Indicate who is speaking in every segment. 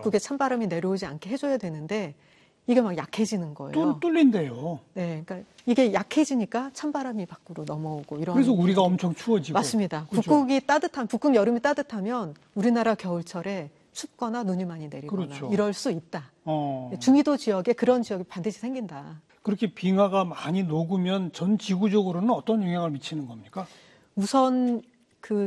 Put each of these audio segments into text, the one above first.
Speaker 1: 북극에 찬바람이 내려오지 않게 해줘야 되는데 이게 막 약해지는 거예요.
Speaker 2: 뚫린대요.
Speaker 1: 네, 그러니까 이게 약해지니까 찬바람이 밖으로 넘어오고 이런.
Speaker 2: 그래서 우리가 엄청 추워지고.
Speaker 1: 맞습니다.
Speaker 2: 그렇죠?
Speaker 1: 북극 여름이 따뜻하면 우리나라 겨울철에 춥거나 눈이 많이 내리거나
Speaker 2: 그렇죠.
Speaker 1: 이럴 수 있다. 중위도 지역에 그런 지역이 반드시 생긴다.
Speaker 2: 그렇게 빙하가 많이 녹으면 전 지구적으로는 어떤 영향을 미치는 겁니까?
Speaker 1: 우선 그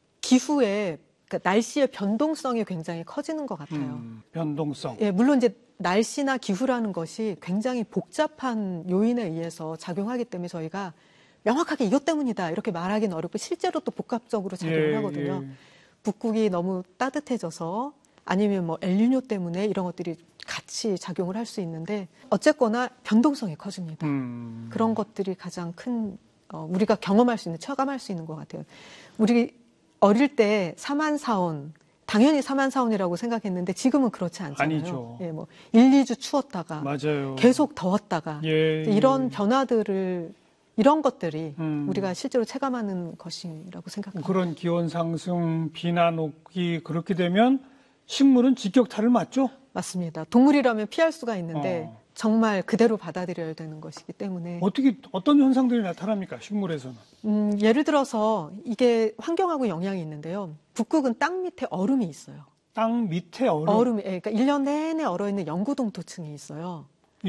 Speaker 1: 기후에 그러니까 날씨의 변동성이 굉장히 커지는 것 같아요.
Speaker 2: 변동성.
Speaker 1: 예, 물론 이제 날씨나 기후라는 것이 굉장히 복잡한 요인에 의해서 작용하기 때문에 저희가 명확하게 이것 때문이다 이렇게 말하기는 어렵고 실제로 또 복합적으로 작용을 하거든요. 북극이 너무 따뜻해져서 아니면 뭐 엘니뇨 때문에 이런 것들이 같이 작용을 할 수 있는데 어쨌거나 변동성이 커집니다. 그런 것들이 가장 큰 우리가 경험할 수 있는, 체감할 수 있는 것 같아요. 우리 어릴 때 사만사온 당연히 사만사온이라고 생각했는데 지금은 그렇지 않잖아요.
Speaker 2: 아니죠.
Speaker 1: 예, 뭐 1, 2주 추웠다가
Speaker 2: 맞아요.
Speaker 1: 계속 더웠다가 이런 변화들을 이런 것들이 우리가 실제로 체감하는 것이라고 생각합니다.
Speaker 2: 그런 기온 상승, 비나 녹이 그렇게 되면 식물은 직격탄을 맞죠?
Speaker 1: 맞습니다. 동물이라면 피할 수가 있는데 정말 그대로 받아들여야 되는 것이기 때문에
Speaker 2: 어떤 현상들이 나타납니까? 식물에서는?
Speaker 1: 예를 들어서 이게 환경하고 영향이 있는데요. 북극은 땅 밑에 얼음이 있어요.
Speaker 2: 땅 밑에 얼음?
Speaker 1: 얼음이, 그러니까 1년 내내 얼어있는 영구동토층이 있어요.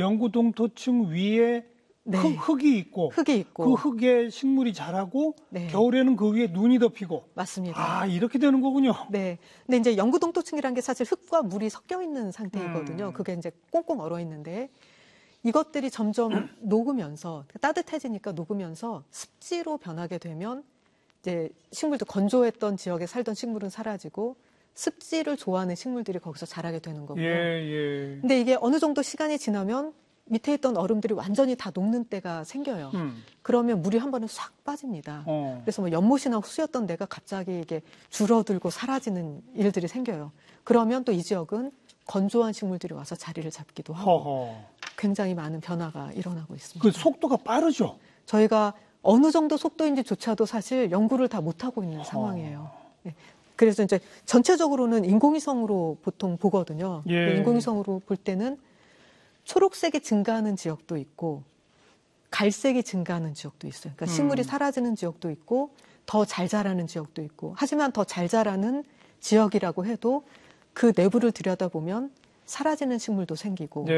Speaker 2: 영구동토층 위에
Speaker 1: 네.
Speaker 2: 흙이 있고 그 흙에 식물이 자라고
Speaker 1: 네.
Speaker 2: 겨울에는 그 위에 눈이 덮이고.
Speaker 1: 맞습니다.
Speaker 2: 아, 이렇게 되는 거군요.
Speaker 1: 네. 근데 이제 영구동토층이라는 게 사실 흙과 물이 섞여 있는 상태이거든요. 그게 이제 꽁꽁 얼어 있는데 이것들이 점점 녹으면서 따뜻해지니까 녹으면서 습지로 변하게 되면 이제 식물도 건조했던 지역에 살던 식물은 사라지고 습지를 좋아하는 식물들이 거기서 자라게 되는 거고요.
Speaker 2: 예.
Speaker 1: 근데 이게 어느 정도 시간이 지나면 밑에 있던 얼음들이 완전히 다 녹는 때가 생겨요. 그러면 물이 한 번에 싹 빠집니다. 그래서 뭐 연못이나 호수였던 데가 갑자기 이게 줄어들고 사라지는 일들이 생겨요. 그러면 또 이 지역은 건조한 식물들이 와서 자리를 잡기도 하고 굉장히 많은 변화가 일어나고 있습니다.
Speaker 2: 그 속도가 빠르죠?
Speaker 1: 저희가 어느 정도 속도인지조차도 사실 연구를 다 못하고 있는 상황이에요. 네. 그래서 이제 전체적으로는 인공위성으로 보통 보거든요. 인공위성으로 볼 때는 초록색이 증가하는 지역도 있고 갈색이 증가하는 지역도 있어요. 그러니까 식물이 사라지는 지역도 있고 더 잘 자라는 지역도 있고 하지만 더 잘 자라는 지역이라고 해도 그 내부를 들여다보면 사라지는 식물도 생기고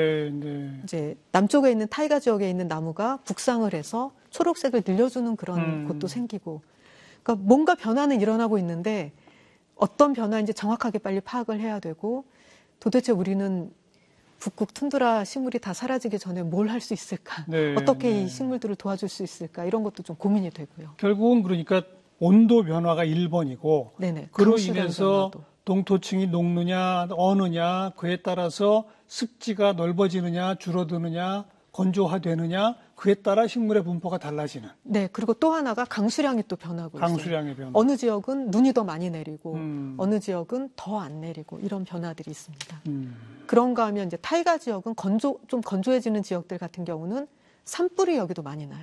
Speaker 1: 이제 남쪽에 있는 타이가 지역에 있는 나무가 북상을 해서 초록색을 늘려주는 그런 곳도 생기고 그러니까 뭔가 변화는 일어나고 있는데 어떤 변화인지 정확하게 빨리 파악을 해야 되고 도대체 우리는 북극 툰드라 식물이 다 사라지기 전에 뭘 할 수 있을까? 어떻게 이 식물들을 도와줄 수 있을까? 이런 것도 좀 고민이 되고요.
Speaker 2: 결국은 그러니까 온도 변화가 1번이고 그로 인해서 변화도. 동토층이 녹느냐 어느냐 그에 따라서 습지가 넓어지느냐 줄어드느냐 건조화되느냐 그에 따라 식물의 분포가 달라지는.
Speaker 1: 네. 그리고 또 하나가 강수량이 또 변하고
Speaker 2: 강수량의
Speaker 1: 있어요.
Speaker 2: 변화.
Speaker 1: 어느 지역은 눈이 더 많이 내리고 어느 지역은 더 안 내리고 이런 변화들이 있습니다. 그런가 하면 이제 타이가 지역은 좀 건조해지는 지역들 같은 경우는 산불이 여기도 많이 나요.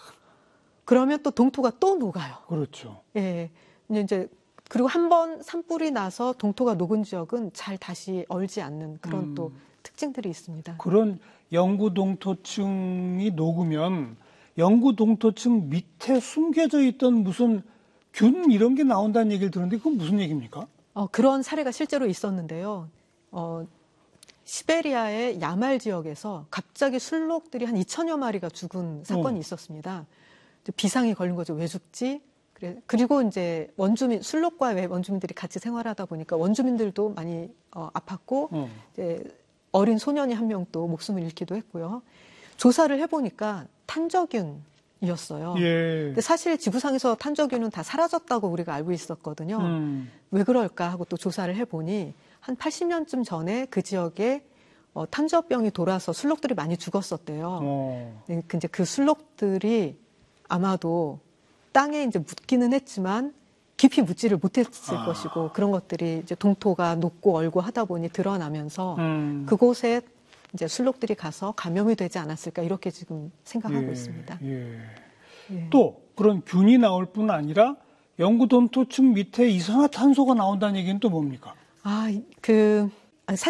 Speaker 1: 그러면 또 동토가 또 녹아요.
Speaker 2: 그렇죠.
Speaker 1: 예. 이제 그리고 한번 산불이 나서 동토가 녹은 지역은 잘 다시 얼지 않는 그런 또 특징들이 있습니다.
Speaker 2: 그런 영구동토층이 녹으면 영구동토층 밑에 숨겨져 있던 무슨 균 이런 게 나온다는 얘기를 들었는데 그건 무슨 얘기입니까?
Speaker 1: 그런 사례가 실제로 있었는데요. 시베리아의 야말 지역에서 갑자기 술록들이 한 2,000여 마리가 죽은 사건이 있었습니다. 비상이 걸린 거죠. 왜 죽지? 그리고 이제 술록과 원주민들이 같이 생활하다 보니까 원주민들도 많이 아팠고 이제 어린 소년이 한 명 또 목숨을 잃기도 했고요. 조사를 해보니까 탄저균이었어요. 근데 사실 지구상에서 탄저균은 다 사라졌다고 우리가 알고 있었거든요. 왜 그럴까 하고 또 조사를 해보니 한 80년쯤 전에 그 지역에 탄저병이 돌아서 술록들이 많이 죽었었대요. 근데 그 술록들이 아마도 땅에 이제 묻기는 했지만 깊이 묻지를 못했을 것이고 그런 것들이 이제 동토가 녹고 얼고 하다 보니 드러나면서 그곳에 이제 술록들이 가서 감염이 되지 않았을까 이렇게 지금 생각하고 있습니다.
Speaker 2: 또 그런 균이 나올 뿐 아니라 영구동토층 밑에 이산화탄소가 나온다는 얘기는 또 뭡니까?